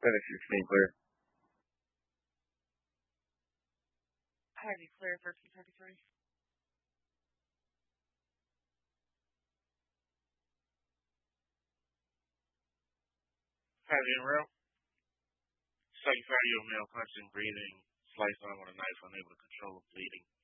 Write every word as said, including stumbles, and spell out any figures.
Finish sixteen clear. Heavy clear, thirteen thirty-three. Heavy and real. Second value of male constant breathing, sliced arm with a knife, unable to control bleeding.